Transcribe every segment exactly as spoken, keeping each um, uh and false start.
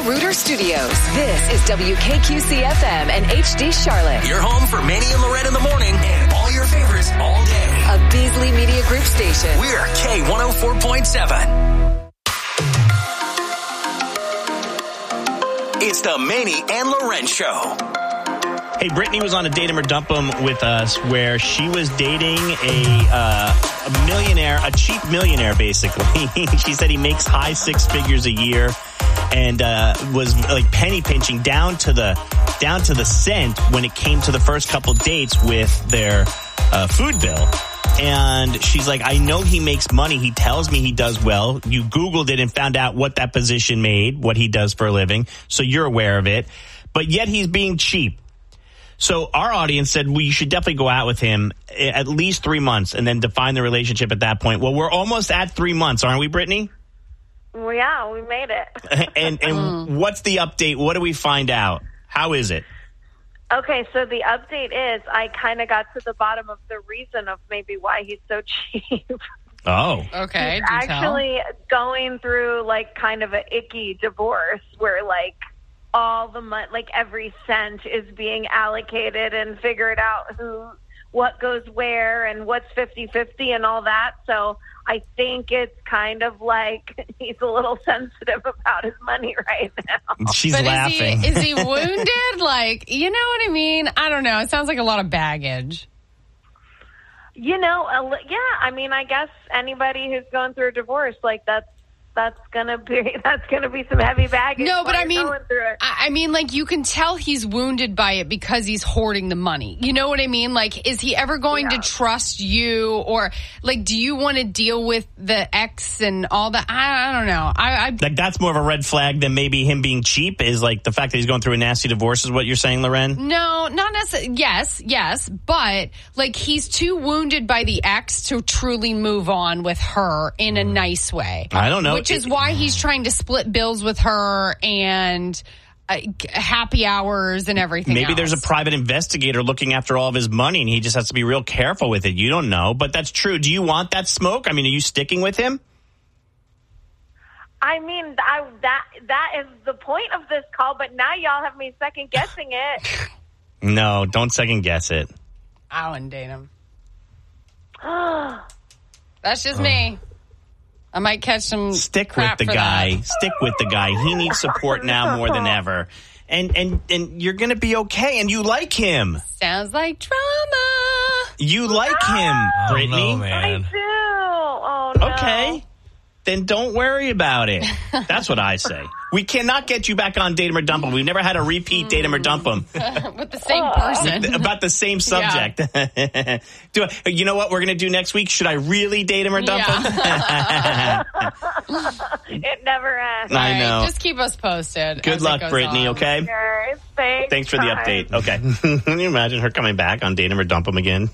Reuter Studios. This is W K Q C F M and H D Charlotte. Your home for Manny and Lorette in the morning and all your favorites all day. A Beasley Media Group station. We're K one oh four point seven. It's the Manny and Lorette Show. Hey, Brittany was on a Date 'Em or Dump 'Em with us where she was dating a, uh, a millionaire, a cheap millionaire, basically. She said he makes high six figures a year and uh, was like penny pinching down to the down to the cent when it came to the first couple dates with their uh, food bill. And she's like, I know he makes money. He tells me he does well. You Googled it and found out what that position made, what he does for a living. So you're aware of it. But yet he's being cheap. So our audience said, well, you should definitely go out with him at least three months and then define the relationship at that point. Well, we're almost at three months, aren't we, Brittany? Well, yeah, we made it. and and mm. What's the update? What do we find out? How is it? Okay, so the update is I kind of got to the bottom of the reason of maybe why he's so cheap. Oh. Okay, he's actually tell. going through, like, kind of an icky divorce where, like, all the money, like every cent is being allocated and figured out who, what goes where and what's fifty-fifty and all that. So I think it's kind of like he's a little sensitive about his money right now. She's but laughing. Is he, is he wounded? Like, you know what I mean? I don't know. It sounds like a lot of baggage. You know, uh, yeah, I mean, I guess anybody who's going through a divorce, like that's, That's gonna be that's gonna be some heavy baggage. No, but I mean, I, I mean, like you can tell he's wounded by it because he's hoarding the money. You know what I mean? Like, is he ever going yeah. to trust you, or like, do you want to deal with the ex and all that? I, I don't know. I, I like that's more of a red flag than maybe him being cheap. Is like the fact that he's going through a nasty divorce. Is what you're saying, Loren? No, not necessarily. Yes, yes, but like he's too wounded by the ex to truly move on with her in a nice way. I don't know. Which is why he's trying to split bills with her and uh, happy hours and everything Maybe else. There's a private investigator looking after all of his money, and he just has to be real careful with it. You don't know, but that's true. Do you want that smoke? I mean, are you sticking with him? I mean, I, that that is the point of this call, but now y'all have me second-guessing it. No, don't second-guess it. I wouldn't date him. That's just oh. me. I might catch some Stick crap with the for guy. That. Stick with the guy. He needs support now more than ever. And and and you're going to be okay. And you like him. Sounds like drama. You like him, Brittany. Oh, no, man. I do. Oh, no. Okay. Then don't worry about it. That's what I say. We cannot get you back on Date 'Em or Dump 'Em. We've never had a repeat Date 'Em or Dump 'Em. With the same person. About the same subject. Yeah. do I, you know what we're going to do next week? Should I really Date 'Em or Dump 'Em? Yeah. It never ends. I know. Right, just keep us posted. Good luck, Brittany, on. okay? Sure. Thanks. Thanks for the update. Okay. Can you imagine her coming back on Date 'Em or Dump 'Em again?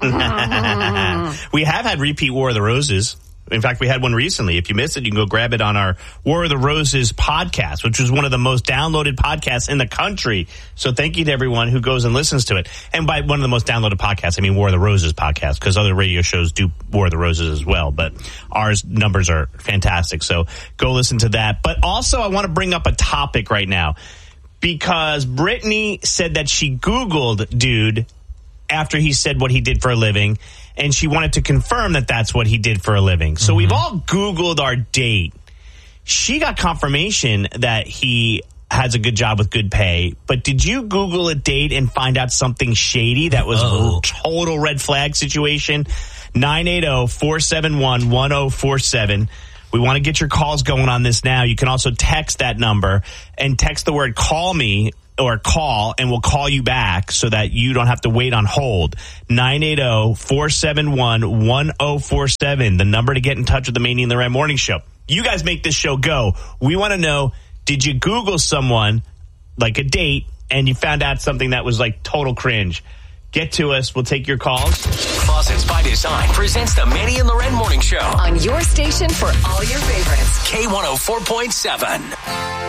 We have had repeat War of the Roses. In fact, we had one recently. If you missed it, you can go grab it on our War of the Roses podcast, which was one of the most downloaded podcasts in the country. So thank you to everyone who goes and listens to it. And by one of the most downloaded podcasts, I mean War of the Roses podcast, because other radio shows do War of the Roses as well. But ours numbers are fantastic. So go listen to that. But also, I want to bring up a topic right now, because Brittany said that she Googled dude after he said what he did for a living, and she wanted to confirm that that's what he did for a living. So mm-hmm. we've all Googled our date. She got confirmation that he has a good job with good pay, but did you Google a date and find out something shady that was oh. a total red flag situation? nine eight zero, four seven one, one zero four seven. We want to get your calls going on this now. You can also text that number and text the word call me or call, and we'll call you back so that you don't have to wait on hold. nine eight zero, four seven one, one zero four seven, the number to get in touch with the Manny and Lorette Morning Show. You guys make this show go. We want to know, did you Google someone, like a date, and you found out something that was like total cringe? Get to us. We'll take your calls. Closets by Design presents the Manny and Lorette Morning Show. On your station for all your favorites. K one oh four point seven.